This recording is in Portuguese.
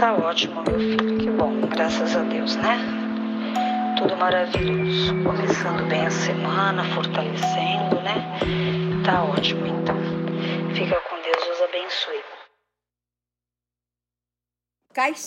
Tá ótimo, meu filho, que bom, graças a Deus, né? Tudo maravilhoso. Começando bem a semana, fortalecendo, né? Tá ótimo, então. Fica com Deus, Deus abençoe.